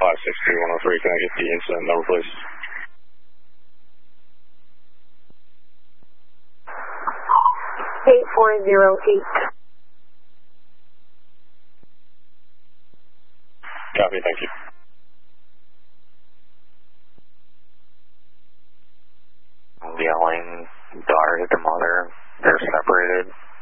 563-103. Can I get the incident number, please? Copy, thank you. Yelling, daughter hit the mother. They're separated.